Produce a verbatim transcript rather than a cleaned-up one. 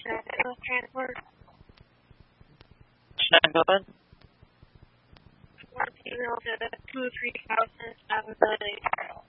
Should I go transport? Should I go in? Four female to two three thousand seven nine eight zero.